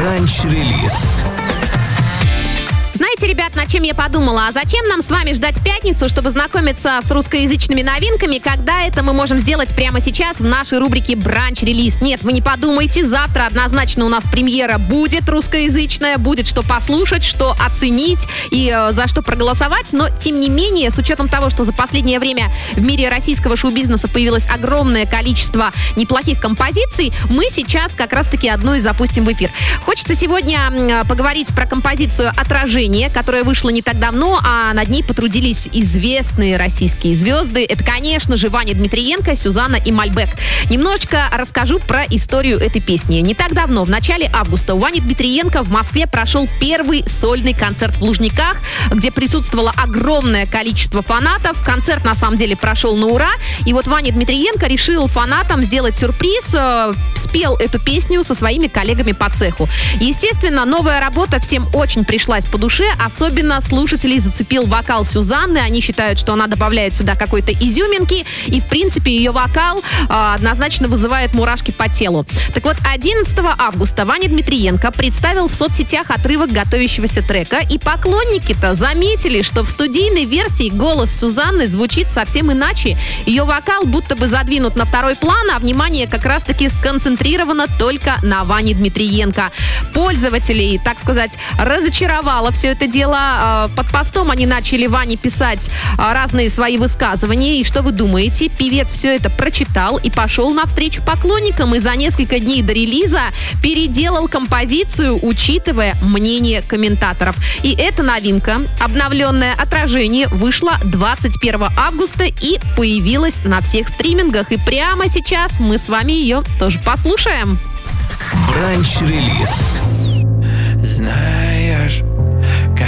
Бранч-релиз. Знаете, ребят, над чем я подумала? А зачем нам с вами ждать пятницу, чтобы знакомиться с русскоязычными новинками, когда это мы можем сделать прямо сейчас в нашей рубрике «Бранч-релиз»? Нет, вы не подумайте, завтра однозначно у нас премьера будет русскоязычная, будет что послушать, что оценить и за что проголосовать. Но, тем не менее, с учетом того, что за последнее время в мире российского шоу-бизнеса появилось огромное количество неплохих композиций, мы сейчас как раз-таки одну и запустим в эфир. Хочется сегодня поговорить про композицию «Отражение», которая вышла не так давно, а над ней потрудились известные российские звезды. Это, конечно же, Ваня Дмитриенко, Сюзанна и Мальбэк. Немножечко расскажу про историю этой песни. Не так давно, в начале августа, у Вани Дмитриенко в Москве прошел первый сольный концерт в Лужниках, где присутствовало огромное количество фанатов. Концерт, на самом деле, прошел на ура. И вот Ваня Дмитриенко решил фанатам сделать сюрприз, спел эту песню со своими коллегами по цеху. Естественно, новая работа всем очень пришлась по душе. Особенно слушателей зацепил вокал Сюзанны. Они считают, что она добавляет сюда какой-то изюминки. И, в принципе, ее вокал однозначно вызывает мурашки по телу. Так вот, 11 августа Ваня Дмитриенко представил в соцсетях отрывок готовящегося трека. И поклонники-то заметили, что в студийной версии голос Сюзанны звучит совсем иначе. Ее вокал будто бы задвинут на второй план, а внимание как раз-таки сконцентрировано только на Ване Дмитриенко. Пользователей, так сказать, разочаровало все это дело. Под постом они начали Ване писать разные свои высказывания. И что вы думаете? Певец все это прочитал и пошел навстречу поклонникам. И за несколько дней до релиза переделал композицию, учитывая мнение комментаторов. И эта новинка, обновленное «Отражение», вышла 21 августа и появилась на всех стримингах. И прямо сейчас мы с вами ее тоже послушаем. Бранч-релиз.